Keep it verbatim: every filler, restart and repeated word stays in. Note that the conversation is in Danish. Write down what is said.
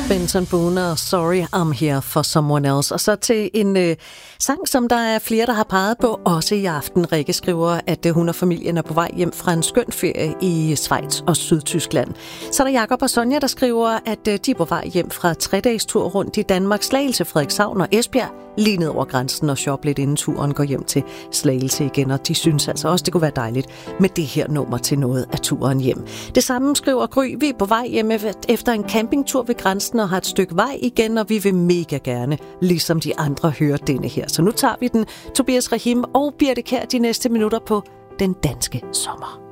Benson Boone og Sorry I'm Here for Someone Else. Og så til en øh, sang, som der er flere, der har peget på, også i aften. Rikke skriver, at øh, hun og familien er på vej hjem fra en skøn ferie i Schweiz og Sydtyskland. Så er der Jakob og Sonja, der skriver, at øh, de er på vej hjem fra tre dages tur rundt i Danmark, Slagelse, Frederikshavn og Esbjerg, lige ned over grænsen og shoppe lidt inden turen går hjem til Slagelse igen. Og de synes altså også, det kunne være dejligt med det her nummer til noget af turen hjem. Det samme skriver Gry, vi er på vej hjem efter en campingtur ved grænsen og har et stykke vej igen, og vi vil mega gerne, ligesom de andre, høre denne her. Så nu tager vi den. Tobias Rahim og Birte Kjær de næste minutter på Den Danske Sommer.